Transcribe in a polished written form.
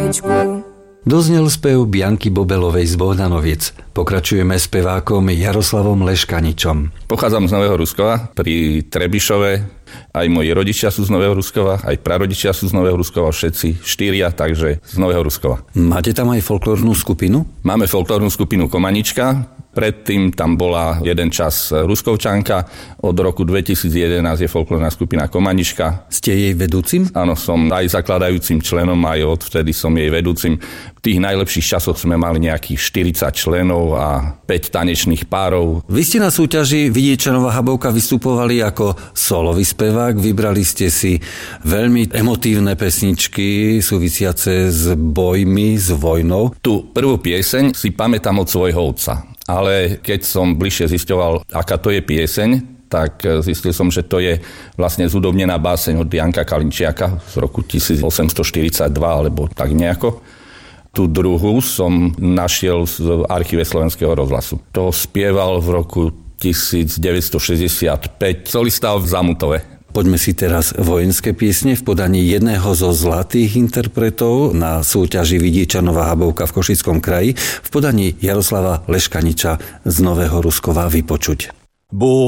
CDčku. Doznel spev Bianky Bobelovej z Bohdanoviec. Pokračujeme spevákom Jaroslavom Leškaničom. Pochádzam z Nového Ruskova pri Trebišove. Aj moji rodičia sú z Nového Ruskova, aj prarodičia sú z Nového Ruskova, všetci štyria, takže z Nového Ruskova. Máte tam aj folklórnu skupinu? Máme folklórnu skupinu Komanička. Predtým tam bola jeden čas Ruskovčanka. Od roku 2011 je folklórna skupina Komanička. Ste jej vedúcim? Áno, som aj zakladajúcim členom, aj odvtedy som jej vedúcim. V tých najlepších časoch sme mali nejakých 40 členov a 5 tanečných párov. Vy ste na súťaži Vidiečanova Habovka vystupovali ako solový spevák. Vybrali ste si veľmi emotívne pesničky súvisiace s bojmi, s vojnou. Tú prvú pieseň si pamätám od svojho otca. Ale keď som bližšie zisťoval, aká to je pieseň, tak zistil som, že to je vlastne zhudobnená báseň od Janka Kalinčiaka z roku 1842 alebo tak nejako. Tú druhú som našiel v archíve Slovenského rozhlasu. To spieval v roku 1965 solista v Zamutove. Poďme si teraz vojenské piesne v podaní jedného zo zlatých interpretov na súťaži Vidiečanova Habovka v Košickom kraji v podaní Jaroslava Leškaniča z Nového Ruskova vypočuť.